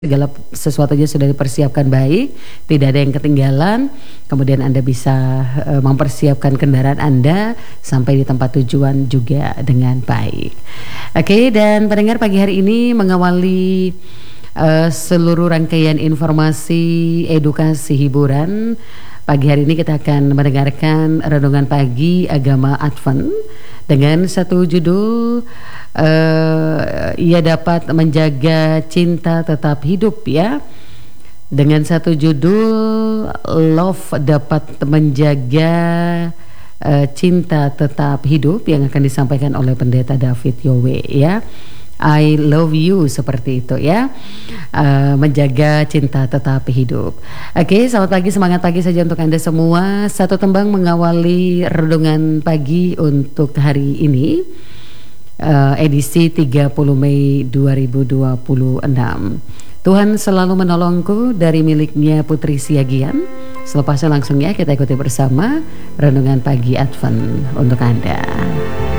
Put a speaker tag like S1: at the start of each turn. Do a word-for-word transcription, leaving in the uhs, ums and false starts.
S1: Segala sesuatunya sudah dipersiapkan baik, tidak ada yang ketinggalan. Kemudian Anda bisa uh, mempersiapkan kendaraan Anda sampai di tempat tujuan juga dengan baik. Oke, dan pendengar, pagi hari ini mengawali uh, seluruh rangkaian informasi, edukasi, hiburan. Pagi hari ini kita akan mendengarkan renungan pagi agama Advent dengan satu judul, uh, ia dapat menjaga cinta tetap hidup, ya. Dengan satu judul, Love dapat menjaga uh, cinta tetap hidup, yang akan disampaikan oleh Pendeta David Yowe, ya. I love you, seperti itu, ya. uh, Menjaga cinta tetap hidup. Oke, selamat pagi, semangat pagi saja untuk Anda semua. Satu tembang mengawali renungan pagi untuk hari ini, uh, edisi tiga puluh Mei dua ribu dua puluh enam. Tuhan selalu menolongku, dari miliknya Putri Siagian. Selepasnya langsung, ya, kita ikuti bersama renungan pagi Advent untuk Anda.